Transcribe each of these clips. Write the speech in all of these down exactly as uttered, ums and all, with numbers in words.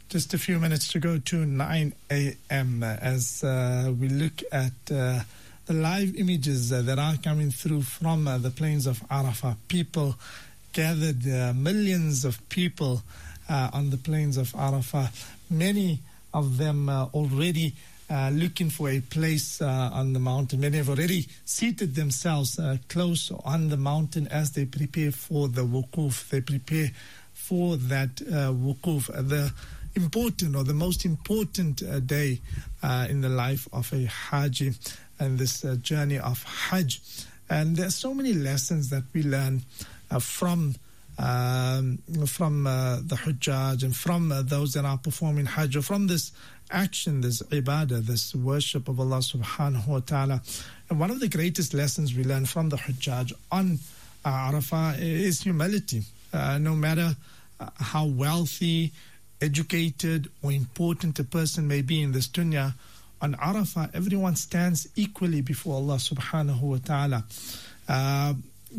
Just a few minutes to go to nine a.m. as uh, we look at uh, the live images uh, that are coming through from uh, the plains of Arafah. People gathered, uh, millions of people uh, on the plains of Arafah. Many of them uh, already uh, looking for a place uh, on the mountain. Many have already seated themselves uh, close on the mountain as they prepare for the wukuf. They prepare for that uh, wukuf. The important or the most important uh, day uh, in the life of a Haji and this uh, journey of Hajj. And there are so many lessons that we learn uh, from um, from uh, the Hujjaj and from uh, those that are performing Hajj, or from this action, this ibadah, this worship of Allah subhanahu wa ta'ala. And one of the greatest lessons we learn from the Hujjaj on uh, Arafah is humility. Uh, no matter uh, how wealthy, educated or important a person may be in this dunya, on Arafah, everyone stands equally before Allah subhanahu wa ta'ala. Uh,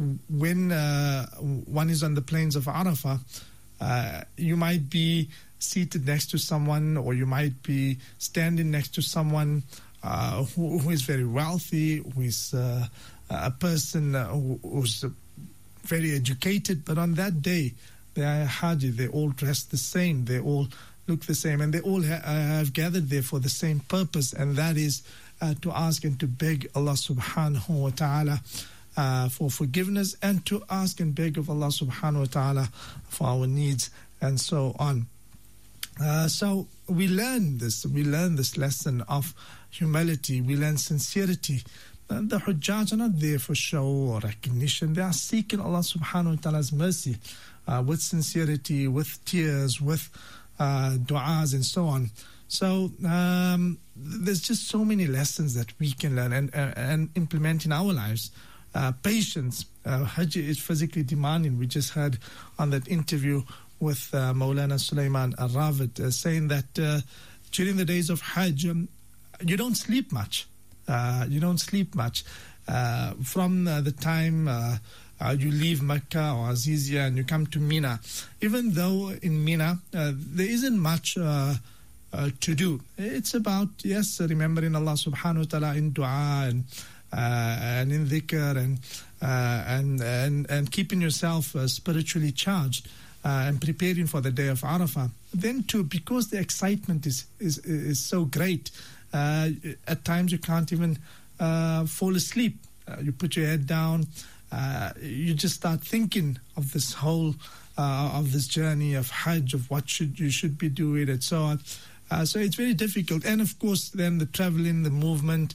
when uh, one is on the plains of Arafah, uh, you might be seated next to someone, or you might be standing next to someone uh, who, who is very wealthy, who is uh, a person uh, who, who's very educated, but on that day, they are Haji, they all dress the same, they all look the same, and they all ha- have gathered there for the same purpose, and that is uh, to ask and to beg Allah subhanahu wa ta'ala uh, for forgiveness, and to ask and beg of Allah subhanahu wa ta'ala for our needs, and so on. Uh, so we learn this, we learn this lesson of humility, we learn sincerity. And the Hujjaj are not there for show or recognition. They are seeking Allah subhanahu wa ta'ala's mercy uh, with sincerity, with tears, with uh, du'as and so on. So um, there's just so many lessons that we can learn and, uh, and implement in our lives. Uh, patience. Uh, Hajj is physically demanding. We just heard on that interview with uh, Maulana Sulaiman Al-Ravid uh, saying that uh, during the days of Hajj, um, you don't sleep much. Uh, you don't sleep much. Uh, from uh, the time uh, uh, you leave Mecca or Azizia and you come to Mina, even though in Mina uh, there isn't much uh, uh, to do. It's about, yes, remembering Allah subhanahu wa ta'ala in dua and uh, and in dhikr and, uh, and, and, and keeping yourself uh, spiritually charged uh, and preparing for the day of Arafah. Then too, because the excitement is, is, is so great, Uh, at times you can't even uh, fall asleep. Uh, you put your head down, uh, you just start thinking of this whole, uh, of this journey of Hajj, of what should you should be doing and so on. Uh, so it's very difficult. And of course then the traveling, the movement,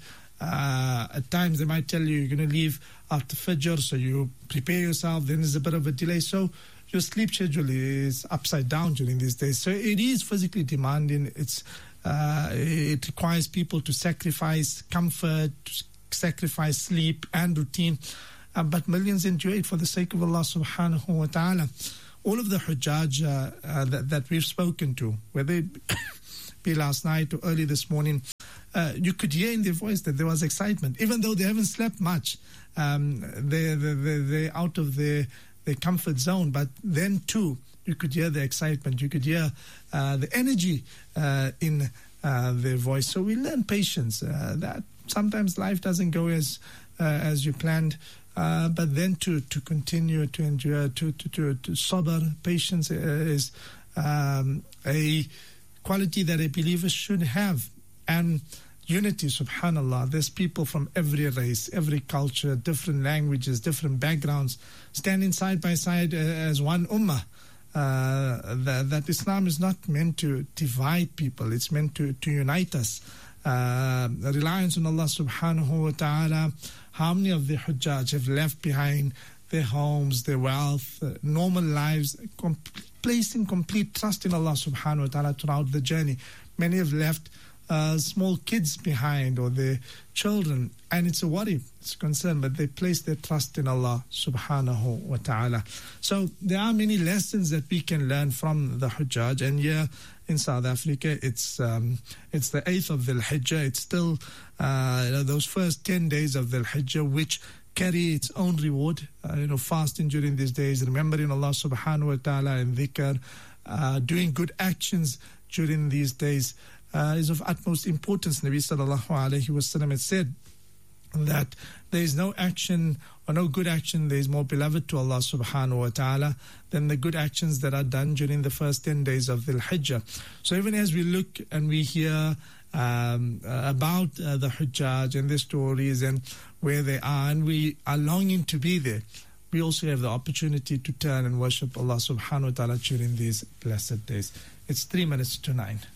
uh, at times they might tell you you're going to leave after Fajr, so you prepare yourself, then there's a bit of a delay. So your sleep schedule is upside down during these days. So it is physically demanding. It's Uh, it requires people to sacrifice comfort, to sacrifice sleep and routine. Uh, but millions endure it for the sake of Allah subhanahu wa ta'ala. All of the Hujjaj uh, uh, that, that we've spoken to, whether it be last night or early this morning, uh, you could hear in their voice that there was excitement. Even though they haven't slept much, um, they're, they're, they're out of their, their comfort zone. But then too, you could hear the excitement, you could hear uh, the energy uh, in uh, their voice. So we learn patience, uh, that sometimes life doesn't go as uh, as you planned, uh, but then to, to continue to endure, to, to, to, to sabr, patience is um, a quality that a believer should have. And unity, subhanallah, there's people from every race, every culture, different languages, different backgrounds, standing side by side as one ummah. Uh, that, that Islam is not meant to divide people, it's meant to, to unite us. Uh, reliance on Allah subhanahu wa ta'ala. How many of the Hujjaj have left behind their homes, their wealth, uh, normal lives, com- placing complete trust in Allah subhanahu wa ta'ala throughout the journey. Many have left uh, small kids behind, or their children, and it's a worry, it's a concern, but they place their trust in Allah subhanahu wa ta'ala. So there are many lessons that we can learn from the Hujjaj, and here in South Africa, it's um, it's the eighth of Dhul Hijjah. It's still uh, you know, those first ten days of Dhul Hijjah, which carry its own reward. Uh, you know, fasting during these days, remembering Allah subhanahu wa ta'ala and dhikr, uh, doing good actions during these days uh, is of utmost importance. Nabi sallallahu alayhi wa sallam had said that there is no action or no good action that is more beloved to Allah subhanahu wa ta'ala than the good actions that are done during the first ten days of Dhul Hijjah. So even as we look and we hear um, uh, about uh, the Hujjaj and their stories and where they are, and we are longing to be there, we also have the opportunity to turn and worship Allah subhanahu wa ta'ala during these blessed days. It's three minutes to nine.